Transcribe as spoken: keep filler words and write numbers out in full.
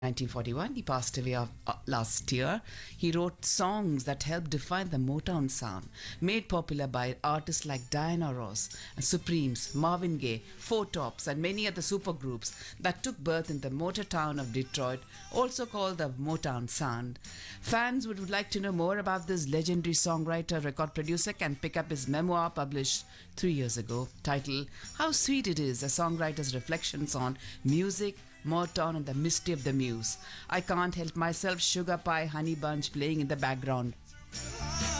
nineteen forty-one. He passed away of, uh, last year. He wrote songs that helped define the Motown sound, made popular by artists like Diana Ross, and Supremes, Marvin Gaye, Four Tops, and many other supergroups that took birth in the motor town of Detroit, also called the Motown sound. Fans would like to know more about this legendary songwriter, record producer, can pick up his memoir published three years ago, titled How Sweet It Is, a songwriter's reflections on music, Motown, and the mystery of the muse. I can't help myself, Sugar Pie Honey Bunch playing in the background.